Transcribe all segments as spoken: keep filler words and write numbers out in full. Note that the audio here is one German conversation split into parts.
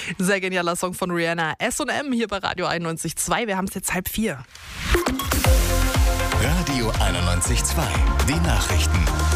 Sehr genialer Song von Rihanna. S und M hier bei Radio einundneunzig Komma zwei. Wir haben es jetzt halb vier. Radio einundneunzig Komma zwei. Die Nachrichten.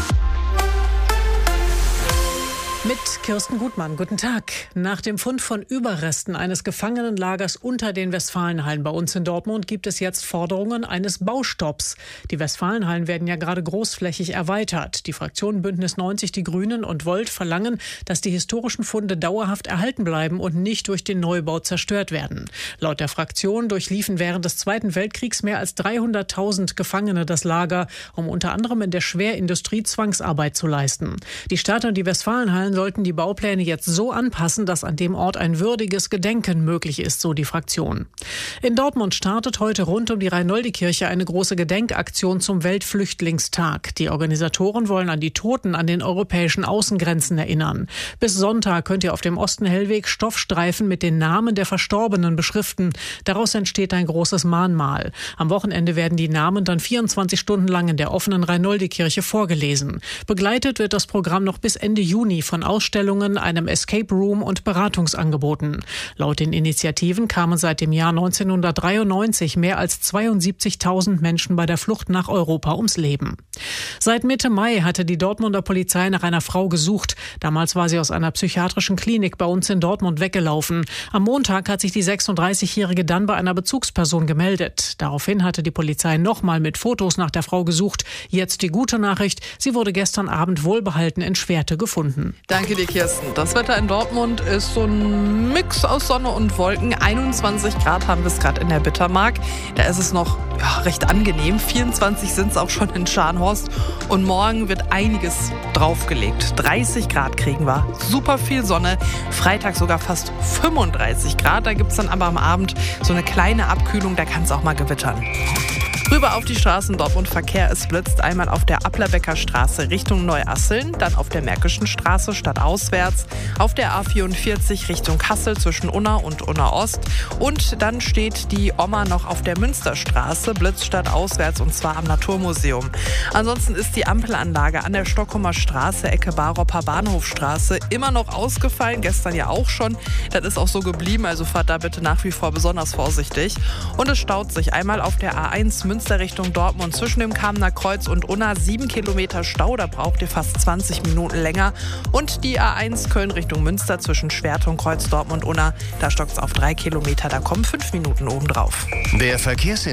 Mit Kirsten Gutmann. Guten Tag. Nach dem Fund von Überresten eines Gefangenenlagers unter den Westfalenhallen bei uns in Dortmund gibt es jetzt Forderungen eines Baustopps. Die Westfalenhallen werden ja gerade großflächig erweitert. Die Fraktionen Bündnis neunzig, die Grünen und Volt verlangen, dass die historischen Funde dauerhaft erhalten bleiben und nicht durch den Neubau zerstört werden. Laut der Fraktion durchliefen während des Zweiten Weltkriegs mehr als dreihunderttausend Gefangene das Lager, um unter anderem in der Schwerindustrie Zwangsarbeit zu leisten. Die Stadt und die Westfalenhallen sollten die Baupläne jetzt so anpassen, dass an dem Ort ein würdiges Gedenken möglich ist, so die Fraktion. In Dortmund startet heute rund um die Reinoldi-Kirche eine große Gedenkaktion zum Weltflüchtlingstag. Die Organisatoren wollen an die Toten an den europäischen Außengrenzen erinnern. Bis Sonntag könnt ihr auf dem Osten-Hellweg Stoffstreifen mit den Namen der Verstorbenen beschriften. Daraus entsteht ein großes Mahnmal. Am Wochenende werden die Namen dann vierundzwanzig Stunden lang in der offenen Reinoldi-Kirche vorgelesen. Begleitet wird das Programm noch bis Ende Juni von Ausstellungen, einem Escape Room und Beratungsangeboten. Laut den Initiativen kamen seit dem Jahr neunzehnhundertdreiundneunzig mehr als zweiundsiebzigtausend Menschen bei der Flucht nach Europa ums Leben. Seit Mitte Mai hatte die Dortmunder Polizei nach einer Frau gesucht. Damals war sie aus einer psychiatrischen Klinik bei uns in Dortmund weggelaufen. Am Montag hat sich die sechsunddreißigjährige dann bei einer Bezugsperson gemeldet. Daraufhin hatte die Polizei nochmal mit Fotos nach der Frau gesucht. Jetzt die gute Nachricht, sie wurde gestern Abend wohlbehalten in Schwerte gefunden. Danke dir, Kirsten. Das Wetter in Dortmund ist so ein Mix aus Sonne und Wolken. einundzwanzig Grad haben wir es gerade in der Bittermark. Da ist es noch ja, recht angenehm. vierundzwanzig sind es auch schon in Scharnhorst. Und morgen wird einiges draufgelegt. dreißig Grad kriegen wir. Super viel Sonne. Freitag sogar fast fünfunddreißig Grad. Da gibt es dann aber am Abend so eine kleine Abkühlung. Da kann es auch mal gewittern. Rüber auf die Straßen Dortmund Verkehr. Es blitzt einmal auf der Applerbecker Straße Richtung Neuasseln, dann auf der Märkischen Straße stadtauswärts, auf der A vierundvierzig Richtung Kassel zwischen Unna und Unna Ost und dann steht die Oma noch auf der Münsterstraße, blitzt stadtauswärts und zwar am Naturmuseum. Ansonsten ist die Ampelanlage an der Stockholmer Straße, Ecke Baropper Bahnhofstraße immer noch ausgefallen, gestern ja auch schon. Das ist auch so geblieben, also fahrt da bitte nach wie vor besonders vorsichtig. Und es staut sich einmal auf der A eins Münster Richtung Dortmund zwischen dem Kamener Kreuz und Unna. Sieben Kilometer Stau, da braucht ihr fast zwanzig Minuten länger. Und die A eins Köln Richtung Münster zwischen Schwertung, Kreuz, Dortmund, Unna. Da stockt es auf drei Kilometer, da kommen fünf Minuten obendrauf. Der Verkehrshinweis.